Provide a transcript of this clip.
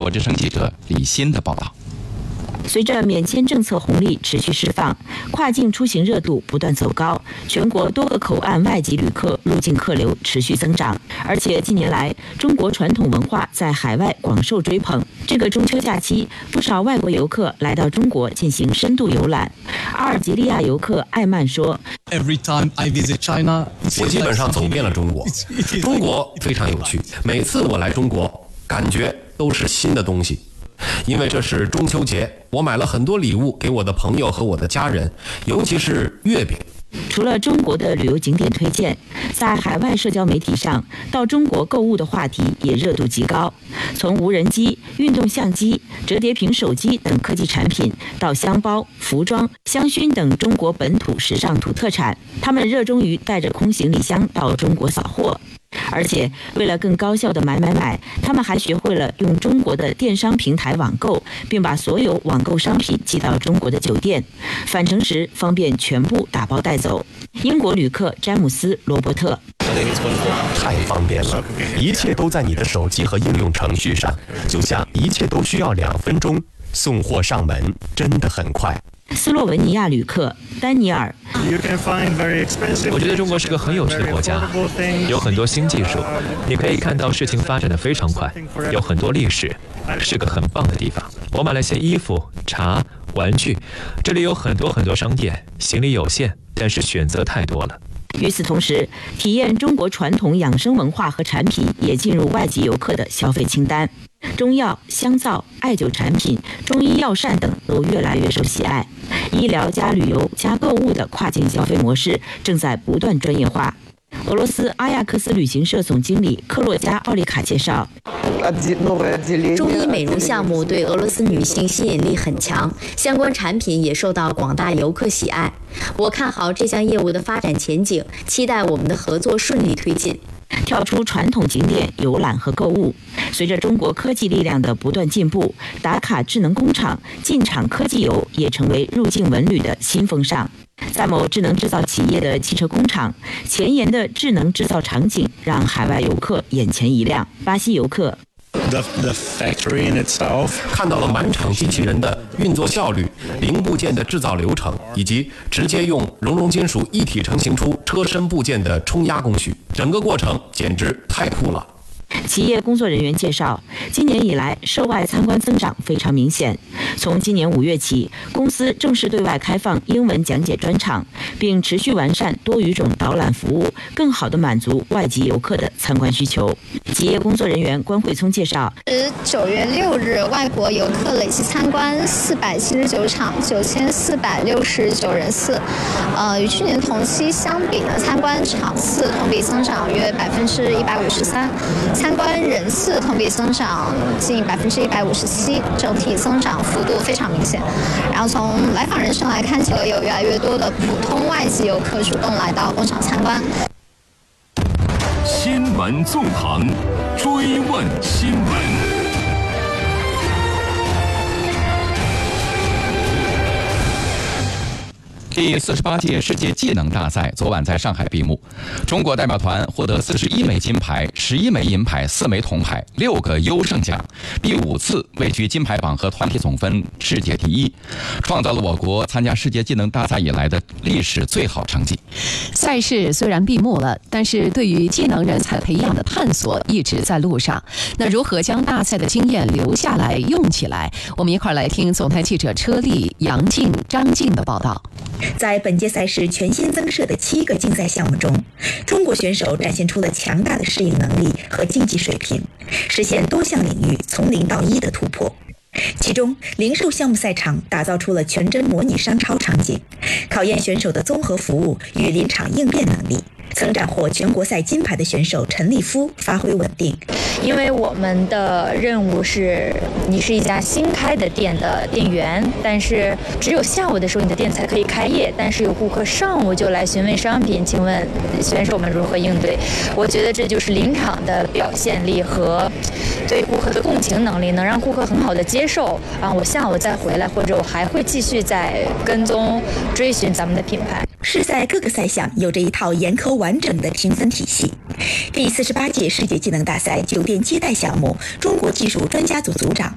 国之声记者李欣的报道。 随着免签政策红利持续释放，跨境出行热度不断走高，全国多个口岸外籍旅客入境客流持续增长。而且近年来，中国传统文化在海外广受追捧。这个中秋假期，不少外国游客来到中国进行深度游览。阿尔及利亚游客艾曼说 ：“Every time I visit China， 我基本上走遍了中国，中国非常有趣。每次我来中国，感觉都是新的东西。”因为这是中秋节，我买了很多礼物给我的朋友和我的家人，尤其是月饼。 除了中国的旅游景点推荐，在海外社交媒体上，到中国购物的话题也热度极高。从无人机、运动相机、折叠屏手机等科技产品，到香包、服装、香薰等中国本土时尚土特产，他们热衷于带着空行李箱到中国扫货。而且为了更高效的买，他们还学会了用中国的电商平台网购，并把所有网购商品寄到中国的酒店，返程时方便全部打包带走。英国旅客詹姆斯·罗伯特： 太方便了，一切都在你的手机和应用程序上，就像一切都需要2分钟，送货上门真的很快。 斯洛文尼亚旅客丹尼尔： 我觉得中国是个很有趣的国家，有很多新技术，你可以看到事情发展得非常快，有很多历史，是个很棒的地方。我买了些衣服、茶、玩具，这里有很多商店，行李有限，但是选择太多了。 与此同时，体验中国传统养生文化和产品也进入外籍游客的消费清单。中药、香皂、艾灸产品、中医药膳等都越来越受喜爱。医疗加旅游加购物的跨境消费模式正在不断专业化。俄罗斯阿亚克斯旅行社总经理克洛加·奥利卡介绍， 中医美容项目对俄罗斯女性吸引力很强，相关产品也受到广大游客喜爱。我看好这项业务的发展前景，期待我们的合作顺利推进。 跳出传统景点游览和购物，随着中国科技力量的不断进步，打卡智能工厂、进场科技游也成为入境文旅的新风尚。在某智能制造企业的汽车工厂，前沿的智能制造场景让海外游客眼前一亮。巴西游客 The factory in itself 看到了满场机器人的运作效率、零部件的制造流程，以及直接用熔金属一体成型出车身部件的冲压工序，整个过程简直太酷了。 企业工作人员介绍，今年以来涉外参观增长非常明显。从今年5月起，公司正式对外开放英文讲解专场，并持续完善多语种导览服务，更好地满足外籍游客的参观需求。企业工作人员关慧聪介绍 ，9月6日，外国游客累计参观479场，9469人次，与去年同期相比呢，参观场次同比增长约153%。参观人次同比增长近157%，整体增长幅度非常明显。然后从来访人数来看，有越来越多的普通外籍游客主动来到工厂参观。 新闻纵横，追问新闻。 第48届世界技能大赛昨晚在上海闭幕，中国代表团获得41枚金牌、11枚银牌、4枚铜牌、6个优胜奖，第5次位居金牌榜和团体总分世界第1，创造了我国参加世界技能大赛以来的历史最好成绩。 赛事虽然闭幕了，但是对于技能人才培养的探索一直在路上。那如何将大赛的经验留下来、用起来？我们一块儿来听总台记者车丽、杨静、张静的报道。 在本届赛事全新增设的7个竞赛项目中，中国选手展现出了强大的适应能力和竞技水平，实现多项领域从0到1的突破。其中，零售项目赛场打造出了全真模拟商超场景，考验选手的综合服务与临场应变能力。曾斩获全国赛金牌的选手陈立夫发挥稳定。 因为我们的任务是，你是一家新开的店的店员，但是只有下午的时候你的店才可以开业，但是有顾客上午就来询问商品，请问选手们如何应对？我觉得这就是临场的表现力和对顾客的共情能力，能让顾客很好的接受啊，我下午再回来，或者我还会继续再跟踪追寻咱们的品牌。 世赛各个赛项有着一套严苛完整的评分体系。第48届世界技能大赛酒店接待项目中国技术专家组组长